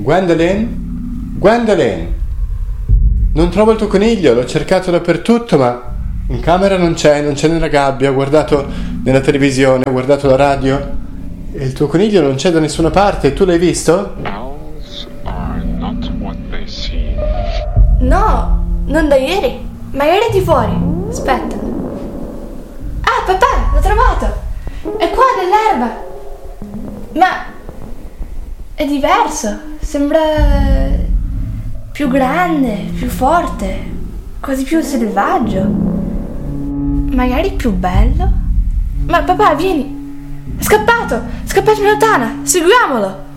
Gwendolyn? Gwendolyn? Non trovo il tuo coniglio, l'ho cercato dappertutto, ma in camera non c'è nella gabbia, ho guardato nella televisione, ho guardato la radio e il tuo coniglio non c'è da nessuna parte. Tu l'hai visto? Owls are not what they seem. No, non da ieri. Magari è di fuori. Aspetta. Ah, papà, l'ho trovato. È qua nell'erba. Ma è diverso. Sembra più grande, più forte, quasi più selvaggio. Magari più bello. Ma papà, vieni. È scappato in lontana. Seguiamolo.